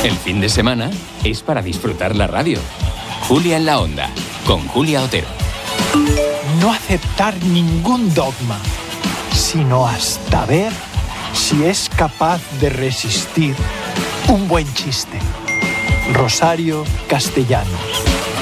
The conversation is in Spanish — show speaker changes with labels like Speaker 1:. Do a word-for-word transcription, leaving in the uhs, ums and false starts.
Speaker 1: El fin de semana es para disfrutar la radio. Julia en la Onda, con Julia Otero.
Speaker 2: No aceptar ningún dogma, sino hasta ver si es capaz de resistir un buen chiste. Rosario Castellanos.